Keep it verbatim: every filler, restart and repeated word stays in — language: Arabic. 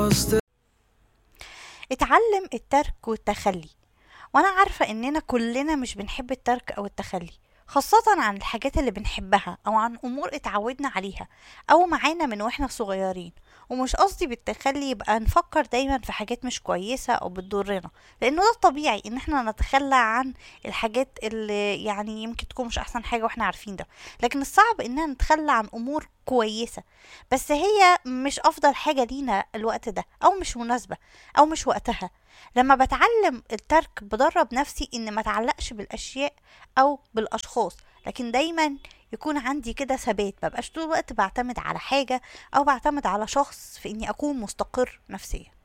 اتعلم الترك والتخلي. وانا عارفة اننا كلنا مش بنحب الترك او التخلي، خاصة عن الحاجات اللي بنحبها او عن امور اتعودنا عليها او معانا من واحنا صغيرين. ومش قصدي بالتخلي يبقى نفكر دايما في حاجات مش كويسة او بتضرنا، لانه ده الطبيعي ان احنا نتخلى عن الحاجات اللي يعني يمكن تكون مش احسن حاجة واحنا عارفين ده. لكن الصعب اننا نتخلى عن امور كويسة بس هي مش افضل حاجة لينا الوقت ده، او مش مناسبة، او مش وقتها. لما بتعلم الترك بدرب نفسي ان ما اتعلقش بالاشياء او بالاشخاص، لكن دايما يكون عندي كده ثبات، مبقاش طول الوقت بعتمد على حاجة او بعتمد على شخص في اني اكون مستقر نفسيا.